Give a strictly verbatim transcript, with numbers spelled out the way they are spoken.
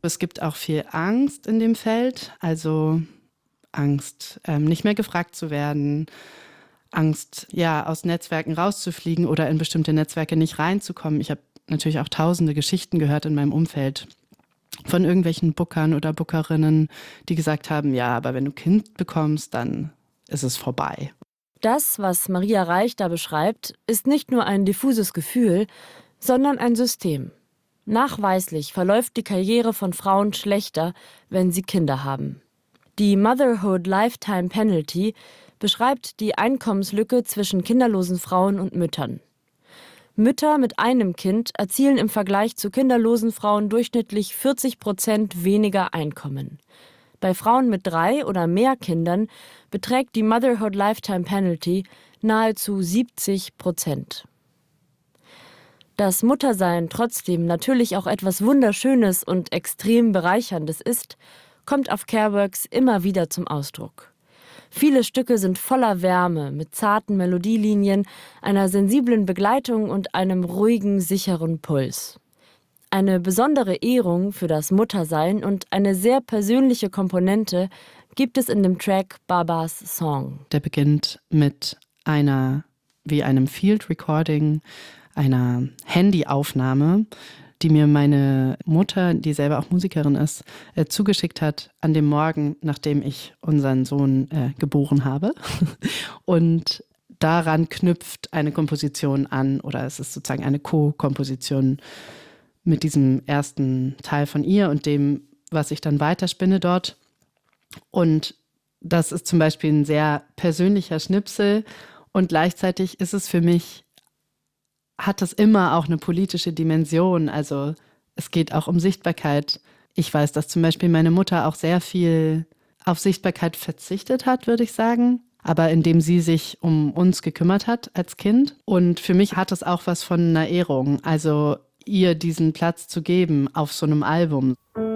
Es gibt auch viel Angst in dem Feld, also Angst, ähm, nicht mehr gefragt zu werden, Angst, ja, aus Netzwerken rauszufliegen oder in bestimmte Netzwerke nicht reinzukommen. Ich habe natürlich auch tausende Geschichten gehört in meinem Umfeld von irgendwelchen Bookern oder Bookerinnen, die gesagt haben, ja, aber wenn du Kind bekommst, dann ist es vorbei. Das, was Maria Reich da beschreibt, ist nicht nur ein diffuses Gefühl, sondern ein System. Nachweislich verläuft die Karriere von Frauen schlechter, wenn sie Kinder haben. Die Motherhood Lifetime Penalty beschreibt die Einkommenslücke zwischen kinderlosen Frauen und Müttern. Mütter mit einem Kind erzielen im Vergleich zu kinderlosen Frauen durchschnittlich vierzig Prozent weniger Einkommen. Bei Frauen mit drei oder mehr Kindern beträgt die Motherhood Lifetime Penalty nahezu siebzig Prozent. Dass Muttersein trotzdem natürlich auch etwas Wunderschönes und extrem Bereicherndes ist, kommt auf Careworks immer wieder zum Ausdruck. Viele Stücke sind voller Wärme, mit zarten Melodielinien, einer sensiblen Begleitung und einem ruhigen, sicheren Puls. Eine besondere Ehrung für das Muttersein und eine sehr persönliche Komponente gibt es in dem Track Babas Song. Der beginnt mit einer, wie einem Field Recording, einer Handyaufnahme, die mir meine Mutter, die selber auch Musikerin ist, äh, zugeschickt hat an dem Morgen, nachdem ich unseren Sohn äh, geboren habe. Und daran knüpft eine Komposition an, oder es ist sozusagen eine Co-Komposition mit diesem ersten Teil von ihr und dem, was ich dann weiterspinne dort. Und das ist zum Beispiel ein sehr persönlicher Schnipsel und gleichzeitig ist es für mich, hat das immer auch eine politische Dimension. Also es geht auch um Sichtbarkeit. Ich weiß, dass zum Beispiel meine Mutter auch sehr viel auf Sichtbarkeit verzichtet hat, würde ich sagen. Aber indem sie sich um uns gekümmert hat als Kind. Und für mich hat es auch was von einer Ehrung. Also ihr diesen Platz zu geben auf so einem Album.